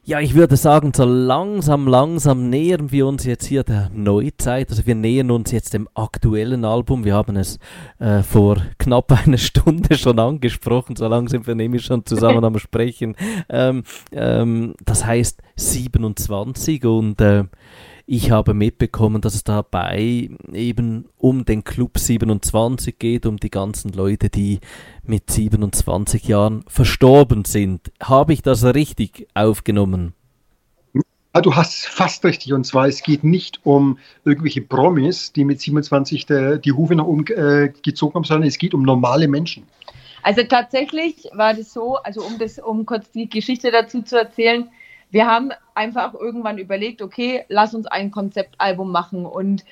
Ja, ich würde sagen, so langsam nähern wir uns jetzt hier der Neuzeit. Also wir nähern uns jetzt dem aktuellen Album. Wir haben es vor knapp einer Stunde schon angesprochen. So lang sind wir nämlich schon zusammen am Sprechen. Das heißt 27 und ich habe mitbekommen, dass es dabei eben um den Club 27 geht, um die ganzen Leute, die mit 27 Jahren verstorben sind. Habe ich das richtig aufgenommen? Ja, du hast fast richtig. Und zwar, es geht nicht um irgendwelche Promis, die mit 27 die Hufe nach oben gezogen haben, sondern es geht um normale Menschen. Also tatsächlich war das so, also um kurz die Geschichte dazu zu erzählen, wir haben einfach irgendwann überlegt, okay, lass uns ein Konzeptalbum machen. Und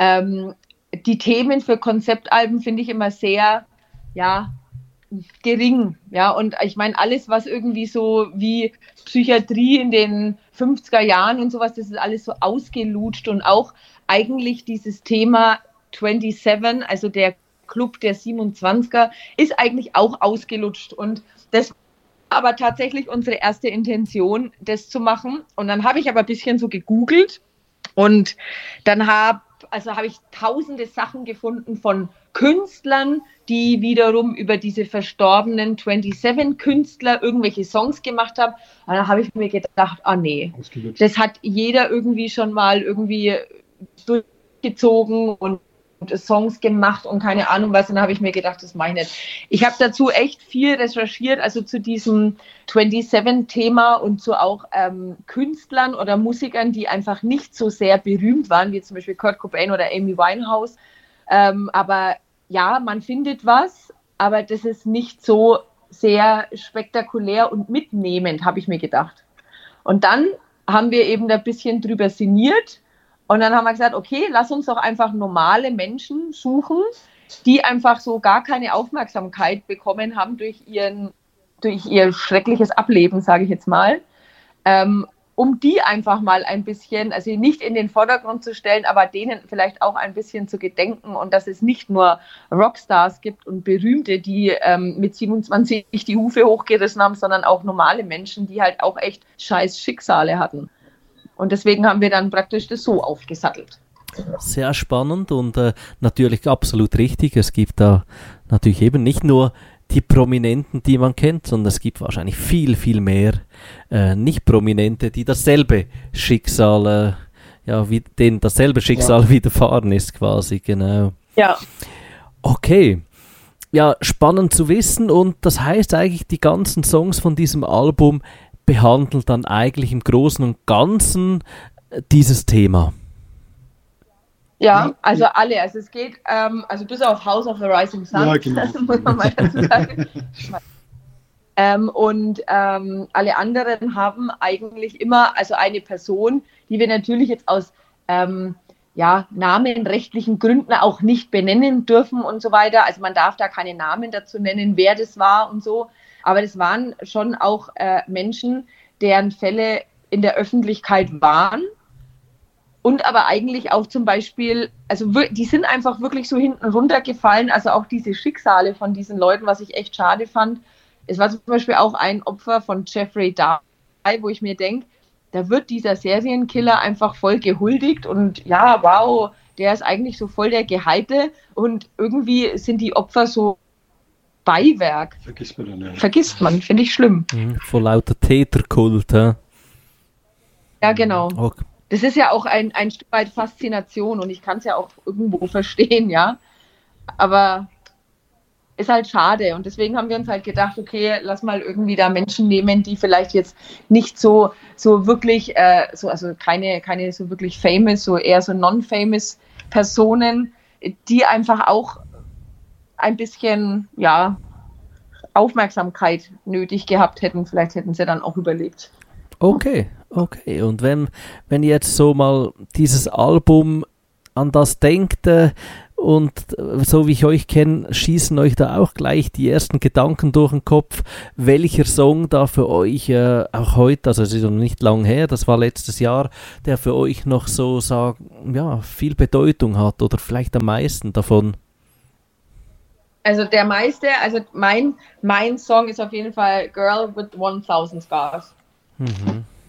die Themen für Konzeptalben finde ich immer sehr, ja, gering. Ja, und ich meine, alles, was irgendwie so wie Psychiatrie in den 50er Jahren und sowas, das ist alles so ausgelutscht. Und auch eigentlich dieses Thema 27, also der Club der 27er, ist eigentlich auch ausgelutscht. Und das aber tatsächlich unsere erste Intention, das zu machen. Und dann habe ich aber ein bisschen so gegoogelt und dann habe ich tausende Sachen gefunden von Künstlern, die wiederum über diese verstorbenen 27-Künstler irgendwelche Songs gemacht haben. Und dann habe ich mir gedacht, nee, das hat jeder irgendwie schon mal irgendwie durchgezogen und Songs gemacht und keine Ahnung was. Und dann habe ich mir gedacht, das mache ich nicht. Ich habe dazu echt viel recherchiert, also zu diesem 27-Thema und zu auch Künstlern oder Musikern, die einfach nicht so sehr berühmt waren, wie zum Beispiel Kurt Cobain oder Amy Winehouse. Aber ja, man findet was, aber das ist nicht so sehr spektakulär und mitnehmend, habe ich mir gedacht. Und dann haben wir eben ein bisschen drüber sinniert. Und dann haben wir gesagt, okay, lass uns doch einfach normale Menschen suchen, die einfach so gar keine Aufmerksamkeit bekommen haben durch ihr schreckliches Ableben, sage ich jetzt mal, um die einfach mal ein bisschen, also nicht in den Vordergrund zu stellen, aber denen vielleicht auch ein bisschen zu gedenken und dass es nicht nur Rockstars gibt und Berühmte, die mit 27 die Hufe hochgerissen haben, sondern auch normale Menschen, die halt auch echt scheiß Schicksale hatten. Und deswegen haben wir dann praktisch das so aufgesattelt. Sehr spannend und natürlich absolut richtig. Es gibt da natürlich eben nicht nur die Prominenten, die man kennt, sondern es gibt wahrscheinlich viel mehr Nicht-Prominente, die dasselbe Schicksal, denen dasselbe Schicksal widerfahren ist quasi, genau. Ja. Okay. Ja, spannend zu wissen und das heißt eigentlich, die ganzen Songs von diesem Album behandelt dann eigentlich im Großen und Ganzen dieses Thema. Ja, also alle. Also es geht, also bis auf House of the Rising Sun, ja, genau. muss man mal dazu sagen. Alle anderen haben eigentlich immer, also eine Person, die wir natürlich jetzt aus namenrechtlichen Gründen auch nicht benennen dürfen und so weiter. Also man darf da keine Namen dazu nennen, wer das war und so. Aber das waren schon auch Menschen, deren Fälle in der Öffentlichkeit waren und aber eigentlich auch zum Beispiel, also die sind einfach wirklich so hinten runtergefallen, also auch diese Schicksale von diesen Leuten, was ich echt schade fand. Es war zum Beispiel auch ein Opfer von Jeffrey Dahmer, wo ich mir denke, da wird dieser Serienkiller einfach voll gehuldigt und ja, wow, der ist eigentlich so voll der Geheite und irgendwie sind die Opfer so Beiwerk. Vergisst man dann, ja. Vergisst man, finde ich schlimm. Vor lauter Täterkult, ja, genau. Okay. Das ist ja auch ein Stück weit Faszination und ich kann es ja auch irgendwo verstehen, ja. Aber ist halt schade und deswegen haben wir uns halt gedacht, okay, lass mal irgendwie da Menschen nehmen, die vielleicht jetzt nicht so wirklich, also keine so wirklich famous, so eher so non-famous Personen, die einfach auch ein bisschen, ja, Aufmerksamkeit nötig gehabt hätten. Vielleicht hätten sie dann auch überlegt. Okay. Und wenn jetzt so mal dieses Album an das denkt und so wie ich euch kenne, schießen euch da auch gleich die ersten Gedanken durch den Kopf, welcher Song da für euch auch heute, also es ist noch nicht lang her, das war letztes Jahr, der für euch noch so viel Bedeutung hat oder vielleicht am meisten davon? Also der meiste, also mein Song ist auf jeden Fall Girl with 1000 Scars. Mhm.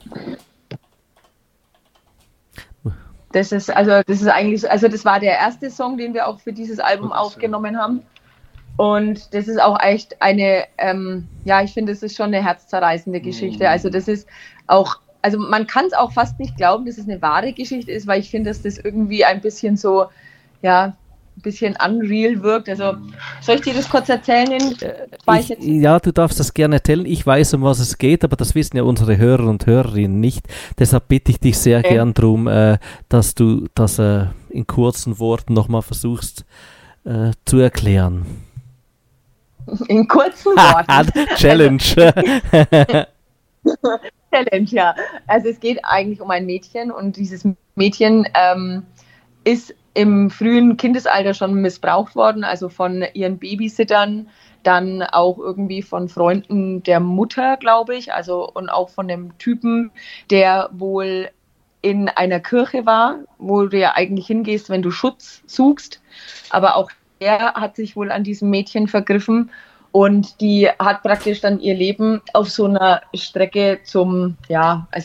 Das ist eigentlich, also das war der erste Song, den wir auch für dieses Album aufgenommen haben. Und das ist auch echt eine, ich finde, das ist schon eine herzzerreißende Geschichte. Also das ist auch, also man kann es auch fast nicht glauben, dass es eine wahre Geschichte ist, weil ich finde, dass das irgendwie ein bisschen so, ein bisschen unreal wirkt. Also soll ich dir das kurz erzählen? Ja, du darfst das gerne erzählen. Ich weiß, um was es geht, aber das wissen ja unsere Hörer und Hörerinnen nicht. Deshalb bitte ich dich sehr gern darum, dass du das in kurzen Worten nochmal versuchst zu erklären. In kurzen Worten. Challenge. Challenge, ja. Also es geht eigentlich um ein Mädchen und dieses Mädchen ist im frühen Kindesalter schon missbraucht worden, also von ihren Babysittern, dann auch irgendwie von Freunden der Mutter, glaube ich, also und auch von dem Typen, der wohl in einer Kirche war, wo du ja eigentlich hingehst, wenn du Schutz suchst, aber auch er hat sich wohl an diesem Mädchen vergriffen und die hat praktisch dann ihr Leben auf so einer Strecke die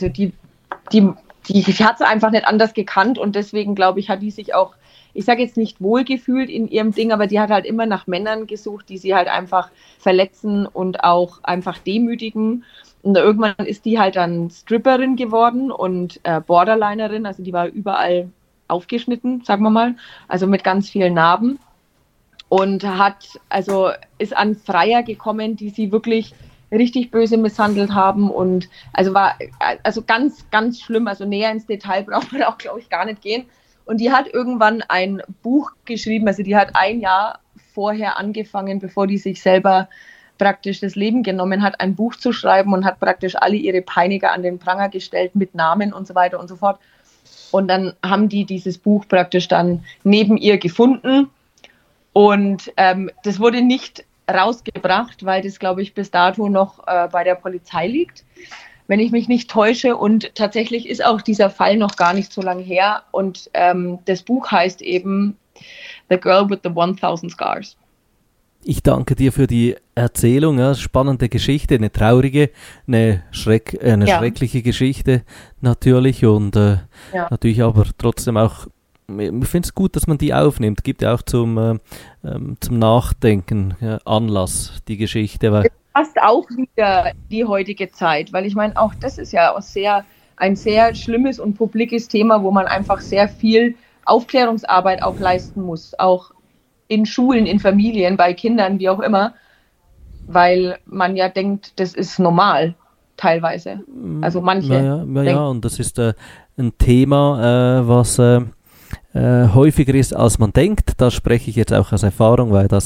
hat es einfach nicht anders gekannt und deswegen, glaube ich, hat die sich auch, ich sage jetzt nicht wohlgefühlt in ihrem Ding, aber die hat halt immer nach Männern gesucht, die sie halt einfach verletzen und auch einfach demütigen. Und irgendwann ist die halt dann Stripperin geworden und Borderlinerin, also die war überall aufgeschnitten, sagen wir mal, also mit ganz vielen Narben. Und ist an Freier gekommen, die sie wirklich richtig böse misshandelt haben und war ganz, ganz schlimm, also näher ins Detail braucht man auch, glaube ich, gar nicht gehen. Und die hat irgendwann ein Buch geschrieben, also die hat ein Jahr vorher angefangen, bevor die sich selber praktisch das Leben genommen hat, ein Buch zu schreiben und hat praktisch alle ihre Peiniger an den Pranger gestellt mit Namen und so weiter und so fort. Und dann haben die dieses Buch praktisch dann neben ihr gefunden. Und das wurde nicht rausgebracht, weil das, glaube ich, bis dato noch bei der Polizei liegt, wenn ich mich nicht täusche. Und tatsächlich ist auch dieser Fall noch gar nicht so lange her. Und das Buch heißt eben The Girl with the 1000 Scars. Ich danke dir für die Erzählung. Ja, spannende Geschichte, eine traurige, eine schreckliche Geschichte natürlich. Und natürlich aber trotzdem auch, ich finde es gut, dass man die aufnimmt. Gibt ja auch zum Nachdenken Anlass, die Geschichte. Weil passt auch wieder die heutige Zeit, weil ich meine, auch das ist ja ein sehr schlimmes und publikes Thema, wo man einfach sehr viel Aufklärungsarbeit auch leisten muss, auch in Schulen, in Familien, bei Kindern, wie auch immer, weil man ja denkt, das ist normal, teilweise. Also manche. Ja, und das ist ein Thema, was häufiger ist, als man denkt. Da spreche ich jetzt auch aus Erfahrung, weil das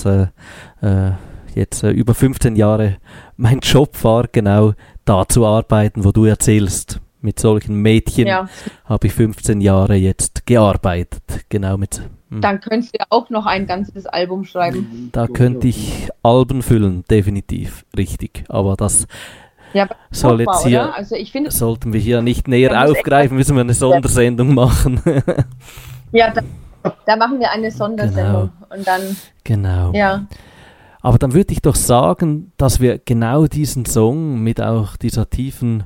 jetzt über 15 Jahre mein Job war, genau da zu arbeiten, wo du erzählst. Mit solchen Mädchen habe ich 15 Jahre jetzt gearbeitet. Genau mit. Dann könntest du ja auch noch ein ganzes Album schreiben. Da könnte ich Alben füllen, definitiv, richtig. Aber das soll jetzt hier, also ich find, sollten wir hier nicht näher aufgreifen, müssen wir eine Sondersendung machen. Ja, da machen wir eine Sondersendung. Genau. Und dann. Genau. Ja. Aber dann würde ich doch sagen, dass wir genau diesen Song mit auch dieser tiefen,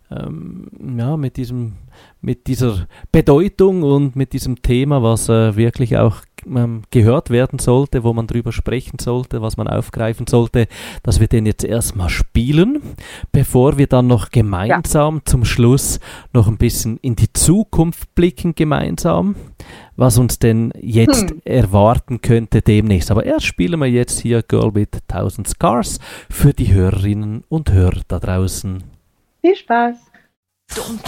mit dieser Bedeutung und mit diesem Thema, was wirklich auch gehört werden sollte, wo man drüber sprechen sollte, was man aufgreifen sollte, dass wir den jetzt erstmal spielen, bevor wir dann noch gemeinsam zum Schluss noch ein bisschen in die Zukunft blicken gemeinsam, was uns denn jetzt erwarten könnte demnächst. Aber erst spielen wir jetzt hier Girl with 1000 Scars für die Hörerinnen und Hörer da draußen. Viel Spaß! Don't